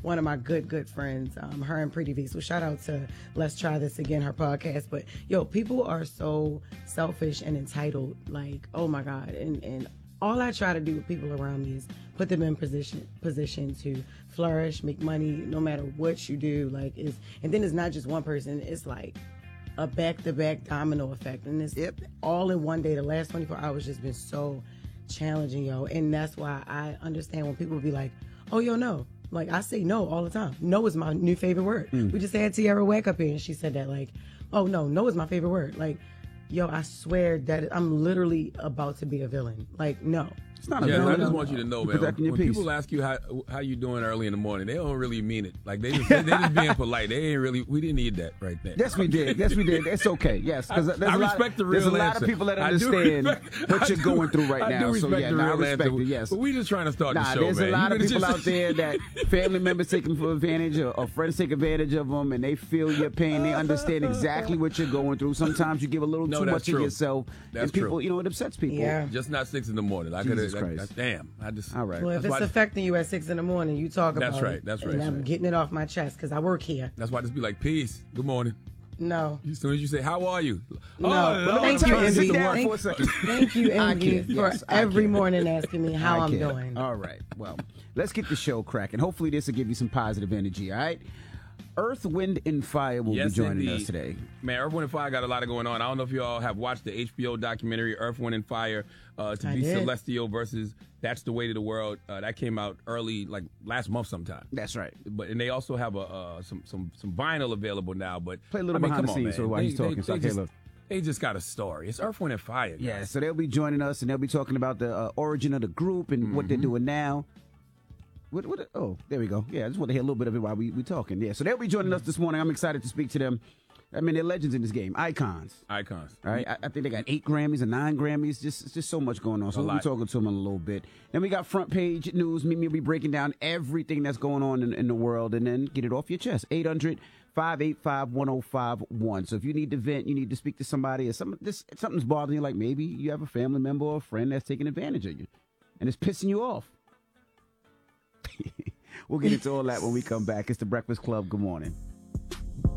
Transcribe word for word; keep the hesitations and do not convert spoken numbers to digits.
one of my good, good friends, um, her and Pretty V. So shout out to Let's Try This Again, her podcast. But yo, people are so selfish and entitled. Like, oh my God. And, and all I try to do with people around me is put them in position position to flourish, make money, no matter what you do. Like, is and then it's not just one person. It's like a back-to-back domino effect, and it's yep. all in one day. The last twenty-four hours just been so challenging, yo. And that's why I understand when people be like, "Oh, yo, no." Like, I say no all the time. No is my new favorite word. Mm. We just had Tierra Whack up here, and she said that, like, "Oh no, no is my favorite word." Like, yo, I swear that I'm literally about to be a villain. Like, no. It's not a yeah, villain. I just want you to know, man. When, when people ask you how how you doing early in the morning, they don't really mean it. Like they just they, they just being polite. They ain't really. We didn't need that right there. Yes, we did. Yes, we did. It's okay. Yes, because there's, I a respect lot, the real there's a lot answer. of people that understand respect, what you're do, going through right I now. do respect so yeah, the nah, real I respect answer. it. Yes, but we just trying to start nah, the show, there's man. a lot You of people just... out there that family members taking for advantage, or, or friends take advantage of them, and they feel your pain. They understand exactly what you're going through. Sometimes you give a little no, too much true. of yourself, that's and people, true. you know, it upsets people. Yeah, just not six in the morning. I could have. Damn, I just. All right. Well, if that's it's affecting you at six in the morning, you talk about that's right, it. That's right. And that's I'm right. getting it off my chest because I work here. That's why I just be like, peace, good morning. No. As soon as you say, how are you? No. Oh, Well, thank, you, Envy. Thank, thank you, Envy, for yes, every morning asking me how I I'm can. doing. All right. Well, let's get the show cracking. Hopefully this will give you some positive energy, all right? Earth, Wind, and Fire will yes, be joining indeed. us today. Man, Earth, Wind, and Fire got a lot of going on. I don't know if you all have watched the H B O documentary Earth, Wind, and Fire, uh, To I Be did. Celestial versus That's the Way to the World. Uh, that came out early, like last month sometime. That's right. But and they also have a uh, some some some vinyl available now. But Play a little I mean, behind come the on, scenes man. so while they, he's talking. They, so they, okay, just, look. they just got a story. It's Earth, Wind, and Fire. Guys. Yeah, so they'll be joining us, and they'll be talking about the uh, origin of the group and mm-hmm. what they're doing now. What, what, oh, there we go. Yeah, I just want to hear a little bit of it while we we talking. Yeah, so they'll be joining us this morning. I'm excited to speak to them. I mean, they're legends in this game, icons. Icons. All right, I, I think they got eight Grammys or nine Grammys. Just, it's just so much going on. So we'll be talking to them in a little bit. Then we got front page news. Mimi will be breaking down everything that's going on in, in the world, and then get it off your chest. eight hundred, five eight five, one oh five one. So if you need to vent, you need to speak to somebody, or some, this, something's bothering you, like maybe you have a family member or a friend that's taking advantage of you, and it's pissing you off. We'll get into all that when we come back. It's the Breakfast Club. Good morning.